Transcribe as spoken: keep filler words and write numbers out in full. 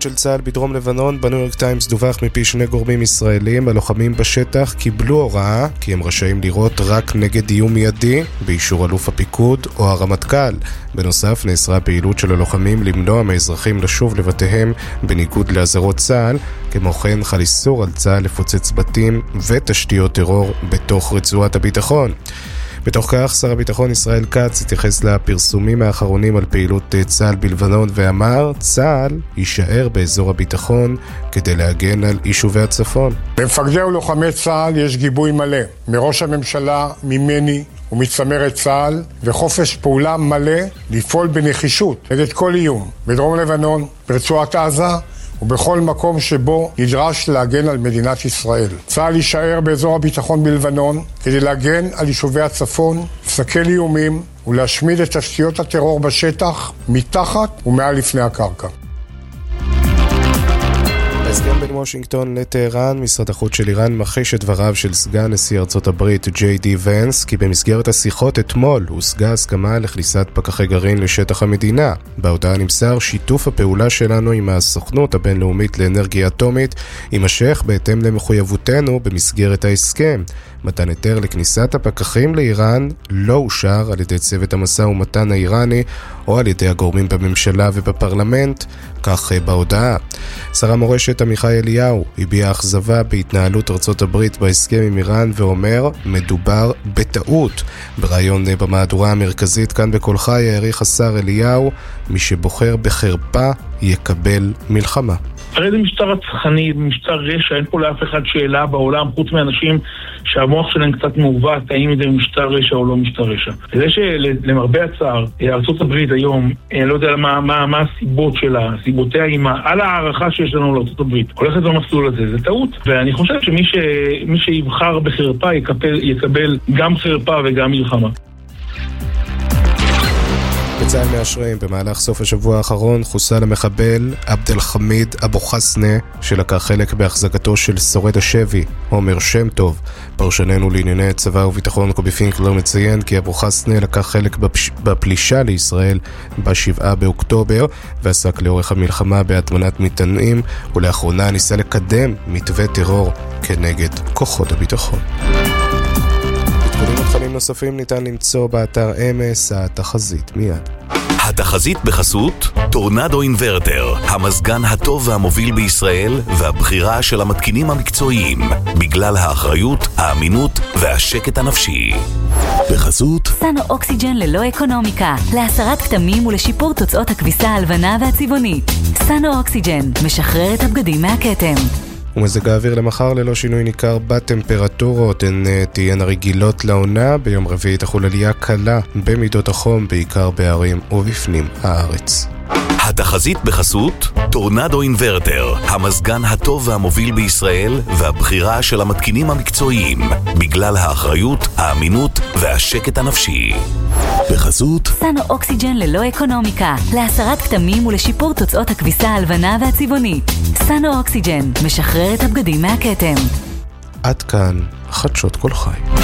של צה"ל בדרום לבנון. בניו יורק טיימס דווח מפי שני גורמים ישראלים. הלוחמים בשטח קיבלו הוראה כי הם רשאים לירות רק נגד איום מיידי באישור אלוף הפיקוד או הרמטכ"ל. בנוסף נאסרה פעילות של הלוחמים למנוע מאזרחים לשוב לבתיהם בניגוד לאזהרות צה"ל. כמו כן חל איסור על צה"ל לפוצץ בתים ותשתיות טרור בתוך רצועת הביטחון. בתוך כך, שר הביטחון ישראל כץ התייחס לפרסומים האחרונים על פעילות צה"ל בלבנון ואמר, צה"ל יישאר באזור הביטחון כדי להגן על יישובי הצפון. למפקדי ולוחמי צה"ל יש גיבוי מלא מראש הממשלה, ממני ומצמרת צה"ל, וחופש פעולה מלא לפעול בנחישות נגד כל איום בדרום לבנון, ברצועת עזה ובכל מקום שבו נדרש להגן על מדינת ישראל. צה"ל יישאר באזור הביטחון בלבנון כדי להגן על יישובי הצפון, לסכל איומים ולהשמיד את תשתיות הטרור בשטח, מתחת ומעל לפני הקרקע. בהסכם בין וושינגטון לטהרן, משרד החוץ של איראן מכחיש את דבריו של סגן נשיא ארצות הברית ג'יי די ונס, כי במסגרת השיחות אתמול הושגה הסכמה לכניסת פקחי גרעין לשטח המדינה. בהודעה נמסר, שיתוף הפעולה שלנו עם הסוכנות הבינלאומית לאנרגיה אטומית יימשך בהתאם למחויבותנו במסגרת ההסכם. מתן היתר לכניסת הפקחים לאיראן לא אושר על ידי צוות המשא ומתן האיראני או על ידי הגורמים בממשלה ובפרלמנט, כך בהודעה. שר המורשת עמיחי אליהו הביע אכזבה בהתנהלות ארצות הברית בהסכם עם איראן ואומר, מדובר בטעות. בראיון במהדורה המרכזית כאן בכל חי העריך השר אליהו, מי שבוחר בחרפה יקבל מלחמה. הרי זה משטר רצחני, משטר רשע, אין פה לאף אחד שאלה בעולם, חוץ מאנשים שהמוח שלהם קצת מעוות, האם זה משטר רשע או לא משטר רשע. זה שלמרבה הצער, ארצות הברית היום, אני לא יודע מה, מה, מה הסיבות שלה, סיבותיה עם, על הערכה שיש לנו לארצות הברית, הולכת במסלול הזה, זה טעות. ואני חושב שמי ש, מי שיבחר בחרפה יקבל, יקבל גם חרפה וגם מלחמה. בצה"ל מאשרים, במהלך סוף השבוע האחרון חוסל המחבל עבד אל חמיד אבו חסנה, שלקח חלק בהחזקתו של שורד השבי עומר שם טוב. פרשננו לענייני צבא וביטחון קובי פינקלר מציין כי אבו חסנה לקח חלק בפש... בפלישה לישראל בשבעה באוקטובר ועסק לאורך המלחמה בהטמנת מטענים, ולאחרונה ניסה לקדם מתווה טרור כנגד כוחות הביטחון. עדכונים ותכנים נוספים ניתן למצוא באתר אמס, התחזית מיד. התחזית בחסות טורנדו אינברטר, המזגן הטוב והמוביל בישראל והבחירה של המתקינים המקצועיים, בגלל האחריות, האמינות והשקט הנפשי. בחסות סנו אוקסיג'ן ללא אקונומיקה, להסרת כתמים ולשיפור תוצאות הכביסה הלבנה והצבעונית. סנו אוקסיג'ן משחרר את הבגדים מהכתם. ומזג האוויר למחר ללא שינוי ניכר בטמפרטורות, הן תהיינה רגילות לעונה. ביום רביעי תחול עלייה קלה במידות החום, בעיקר בערים ובפנים הארץ. התחזית בחסות טורנדו אינברטר, המזגן הטוב והמוביל בישראל והבחירה של המתקינים המקצועיים, בגלל האחריות, האמינות והשקט הנפשי. בחסות סנו אוקסיג'ן ללא אקונומיקה, להסרת כתמים ולשיפור תוצאות הכביסה הלבנה והצבעונית. סנו אוקסיג'ן משחרר את הבגדים מהכתם. עד כאן חדשות כל חי.